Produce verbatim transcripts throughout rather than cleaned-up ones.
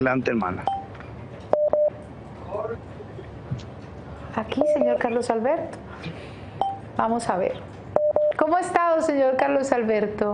Adelante, hermana. Aquí, señor Carlos Alberto. Vamos a ver. ¿Cómo ha estado, señor Carlos Alberto?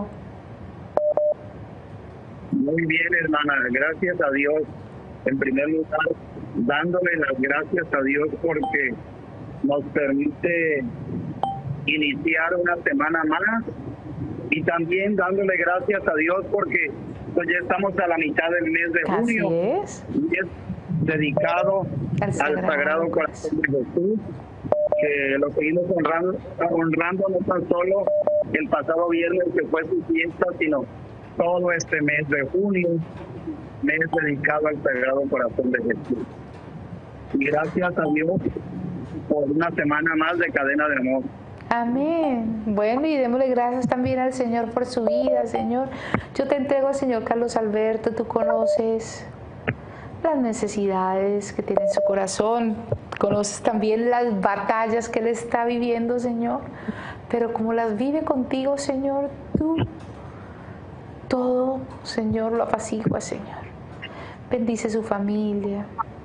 Muy bien, hermana. Gracias a Dios. En primer lugar, dándole las gracias a Dios porque nos permite iniciar una semana más y también dándole gracias a Dios porque pues ya estamos a la mitad del mes de junio. Así es. Y es dedicado Al al Sagrado Sagrado Corazón de Jesús, que lo seguimos honrando, honrando no tan solo el pasado viernes que fue su fiesta, sino todo este mes de junio, mes dedicado al Sagrado Corazón de Jesús. Y gracias a Dios por una semana más de Cadena de Amor. Amén. Bueno, y démosle gracias también al Señor por su vida, Señor. Yo te entrego al Señor Carlos Alberto, tú conoces las necesidades que tiene en su corazón, conoces también las batallas que él está viviendo, Señor, pero como las vive contigo, Señor, tú todo, Señor, lo apacigua, Señor. Bendice su familia.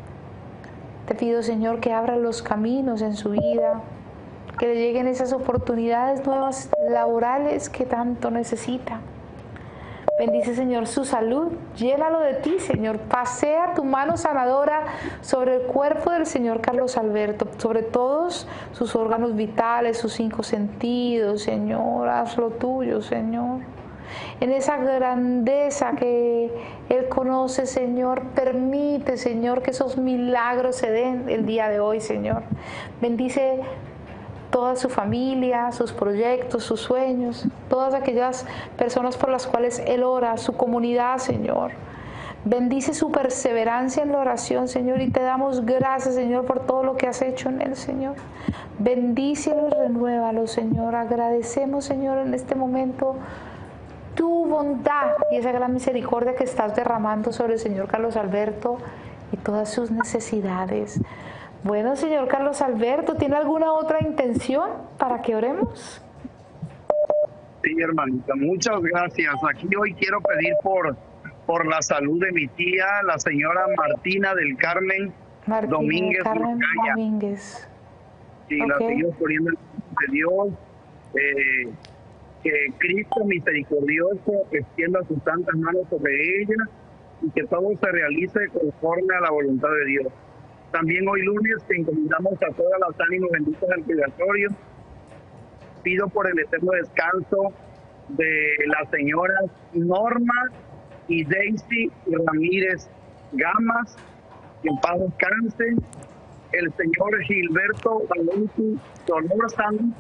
Te pido, Señor, que abra los caminos en su vida, que le lleguen esas oportunidades nuevas laborales que tanto necesita. Bendice, Señor, su salud. Llénalo de ti, Señor. Pasea tu mano sanadora sobre el cuerpo del Señor Carlos Alberto, sobre todos sus órganos vitales, sus cinco sentidos, Señor. Hazlo tuyo, Señor. En esa grandeza que Él conoce, Señor, permite, Señor, que esos milagros se den el día de hoy, Señor. Bendice toda su familia, sus proyectos, sus sueños, todas aquellas personas por las cuales Él ora, su comunidad, Señor. Bendice su perseverancia en la oración, Señor, y te damos gracias, Señor, por todo lo que has hecho en Él, Señor. Bendícelo y renuévalo, Señor. Agradecemos, Señor, en este momento tu bondad y esa gran misericordia que estás derramando sobre el Señor Carlos Alberto y todas sus necesidades. Bueno, señor Carlos Alberto, ¿tiene alguna otra intención para que oremos? Sí, hermanita, muchas gracias. Aquí hoy quiero pedir por, por la salud de mi tía, la señora Martina del Carmen Martina Domínguez. Carmen Macaya. Domínguez. Sí, Okay. La seguimos poniendo en manos de Dios. Eh, que Cristo misericordioso extienda sus santas manos sobre ella y que todo se realice conforme a la voluntad de Dios. También hoy lunes te encomendamos a todas las ánimas benditas del purgatorio. Pido por el eterno descanso de las señoras Norma y Daisy Ramírez Gamas, que en paz descanse. El señor Gilberto Valentín Solórzano,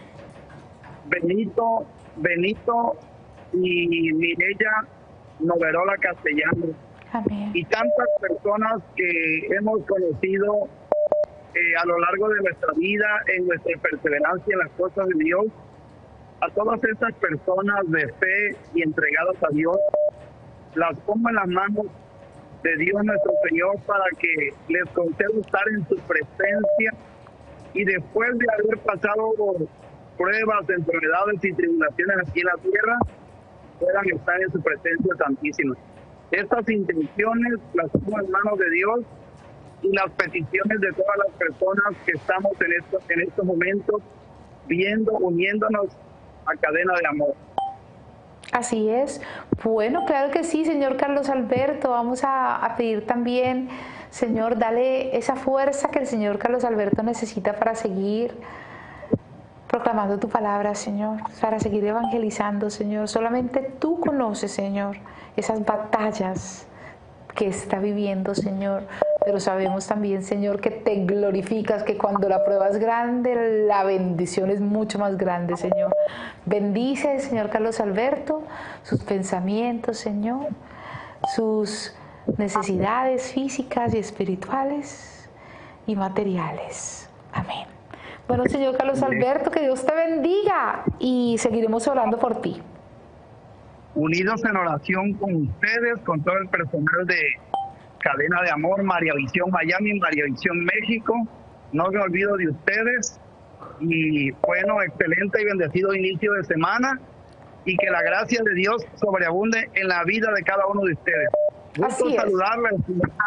Benito, Benito y Mireya Noverola Castellano. Amén. Y tantas personas que hemos conocido eh, a lo largo de nuestra vida, en nuestra perseverancia en las cosas de Dios. A todas estas personas de fe y entregadas a Dios, las pongo en las manos de Dios nuestro Señor para que les conceda estar en su presencia y después de haber pasado por pruebas, enfermedades y tribulaciones aquí en la tierra, puedan estar en su presencia santísima. Estas intenciones las pongo en manos de Dios y las peticiones de todas las personas que estamos en estos, en estos momentos viendo, uniéndonos a Cadena de Amor. Así es. Bueno, claro que sí, señor Carlos Alberto. Vamos a, a pedir también, Señor, dale esa fuerza que el señor Carlos Alberto necesita para seguir proclamando tu palabra, Señor, para seguir evangelizando, Señor. Solamente tú conoces, Señor, esas batallas que está viviendo, Señor. Pero sabemos también, Señor, que te glorificas, que cuando la prueba es grande, la bendición es mucho más grande, Señor. Bendice, Señor Carlos Alberto, sus pensamientos, Señor, sus necesidades físicas y espirituales y materiales. Amén. Bueno, señor Carlos Alberto, que Dios te bendiga y seguiremos orando por ti. Unidos en oración con ustedes, con todo el personal de Cadena de Amor, María Visión Miami, María Visión México. No me olvido de ustedes. Y bueno, excelente y bendecido inicio de semana. Y que la gracia de Dios sobreabunde en la vida de cada uno de ustedes. Gusto Así es. saludarla.